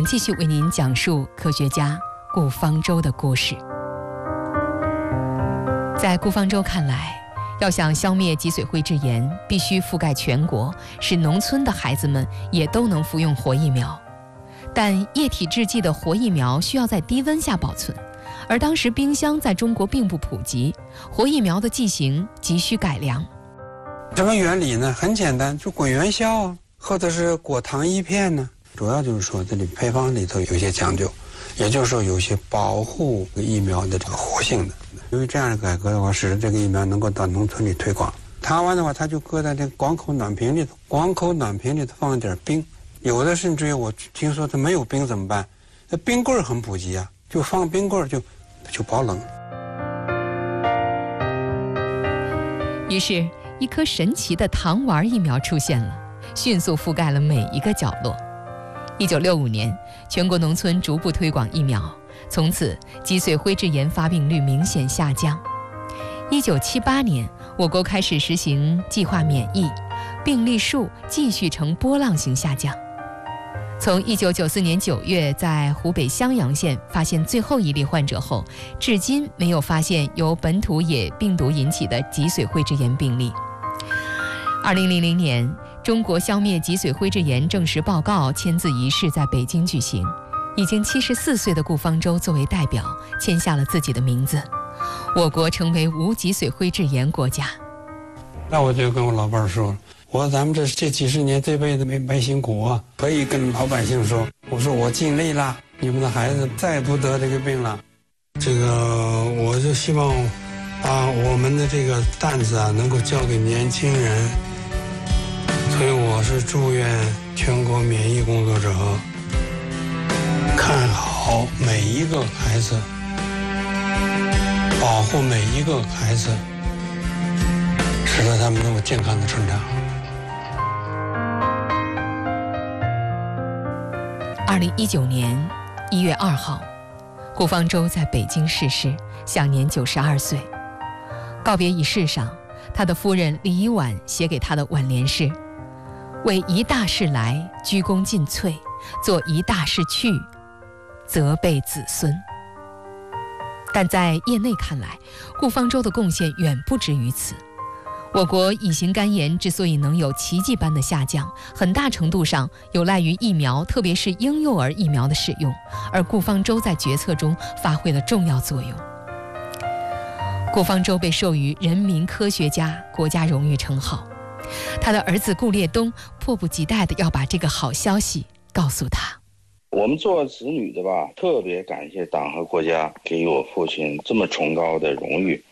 们继续为您讲述科学家顾方舟的故事。在顾方舟看来，要想消灭脊髓灰质炎，必须覆盖全国，使农村的孩子们也都能服用活疫苗。但液体制剂的活疫苗需要在低温下保存，而当时冰箱在中国并不普及，活疫苗的剂型急需改良。 这个原理呢很简单，就滚元宵啊，或者是果糖衣片呢，主要就是说这里配方里头有些讲究，也就是说有些保护疫苗的这个活性的。由于这样的改革的话，使得这个疫苗能够到农村里推广。台湾的话，它就搁在这个广口暖瓶里头，广口暖瓶里头放一点冰，有的甚至于我听说它没有冰怎么办？那冰棍很普及啊，就放冰棍就保冷。 于是，一颗神奇的糖丸疫苗出现了，迅速覆盖了每一个角落。1965年，全国农村逐步推广疫苗，从此脊髓灰质炎发病率明显下降。1978年，我国开始实行计划免疫，病例数继续呈波浪形下降。从1994年9月在湖北襄阳县发现最后一例患者后，至今没有发现由本土野病毒引起的脊髓灰质炎病例。2000年，中国消灭脊髓灰质炎证实报告签字仪式在北京举行，已经74岁的顾方舟作为代表签下了自己的名字，我国成为无脊髓灰质炎国家。 那我就跟我老伴儿说，我说咱们这几十年这辈子没辛苦啊，可以跟老百姓说，我说我尽力了，你们的孩子再不得这个病了。这个我就希望把我们的这个担子啊能够交给年轻人，所以我是祝愿全国免疫工作者看好每一个孩子，保护每一个孩子，使得他们能够健康的成长。 2019年1月2号，顾方舟在北京逝世，享年92岁。告别仪式上，他的夫人李婉写给他的挽联是：为一大事来，鞠躬尽瘁；做一大事去，责备子孙。但在业内看来，顾方舟的贡献远不止于此。我国乙型肝炎之所以能有奇迹般的下降，很大程度上有赖于疫苗，特别是婴幼儿疫苗的使用，而顾方舟在决策中发挥了重要作用。顾方舟被授予人民科学家国家荣誉称号，他的儿子顾烈东迫不及待地要把这个好消息告诉他。 我们做子女的吧，特别感谢党和国家给予我父亲这么崇高的荣誉。